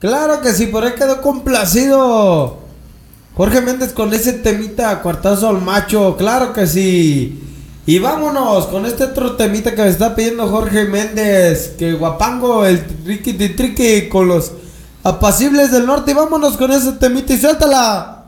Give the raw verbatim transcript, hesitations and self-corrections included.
Claro que sí, por ahí quedó complacido Jorge Méndez con ese temita cuartazo al macho, claro que sí. Y vámonos con este otro temita que me está pidiendo Jorge Méndez, que guapango el triqui triqui con los apacibles del norte. Y vámonos con ese temita y suéltala.